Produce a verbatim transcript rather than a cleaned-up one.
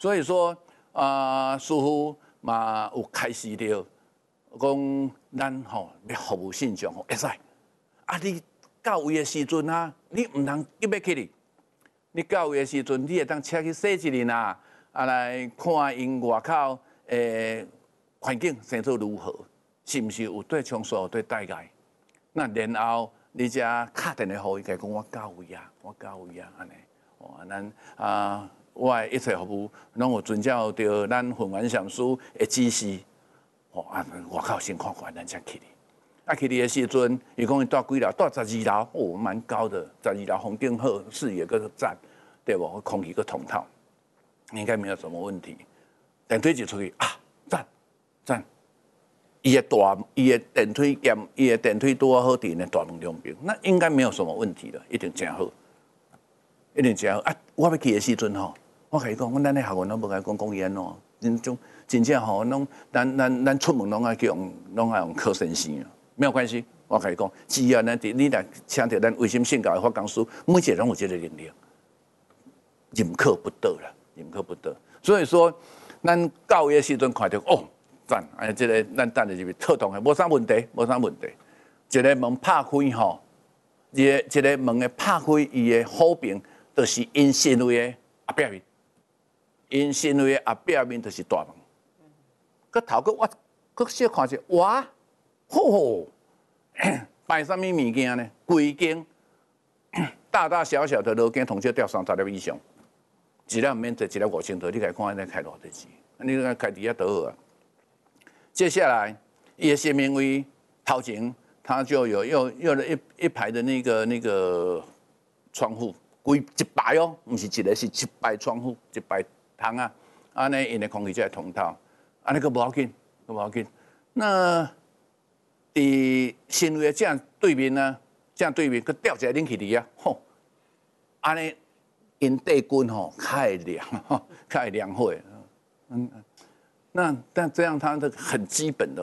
所以说啊，似乎嘛有开始着讲咱吼要服务信众吼会使。啊，你到位的时阵啊，你唔通急要去哩。你到位的时阵，你会当车去洗一轮啊，啊来看因外口诶环境生做如何，是毋是有对冲数对大概？那然后你才敲电话互伊，甲讲我到位啊，我到位啊，安尼。哦，咱啊，我的一切服务拢有遵照着咱混元上师的指示。哦，啊，外口先看看，咱才去哩。啊，去哩的时阵，伊讲伊住几楼？住十二楼，哦，蛮高的，十二楼风景好，视野个赞，对不？空气个通透，应该没有什么问题。电梯就出去啊，赞赞。伊的大，伊的电梯兼伊的电梯多好伫呢大门两边，那应该没有什么问题了，一定真好，一定真好啊！我要去的时阵吼，我甲伊讲，阮咱的学员拢无甲伊讲讲伊安怎，真种真正吼，拢咱咱咱出门拢爱去用，拢爱用柯先生啊。没有关系，我跟你讲，只要咱你来请到咱卫生性教育发讲师，每一个人有这个能力，任课不得了，任课不得。所以说，咱教育的时阵看到哦，赞，哎，这个咱等下入去特动的，无啥问题，无啥问题。一个门拍开吼，一个一个门的拍开，伊的好边就是因身位的后壁面，因身位的后壁面就是大门。个头个我个小看者，哇！吼，摆什么物件呢？规间大大小小的楼间，同时掉三十粒以上，一粒唔免坐，一粒五千多，你来看那开偌多钱？你看开底下多好啊！接下来，伊的斜面位头前，它就有又又了一一排的那个那个窗户，规一排哦，不是一个，是一排窗户，一排窗啊，安尼因的空气才会通透，安尼个无要紧，个无要紧。那伫新位正对面啊，正对面，佮吊一个冷气伫啊，吼，安尼因地军吼较会凉，吼，较会凉快。嗯，那但这样它的很基本的。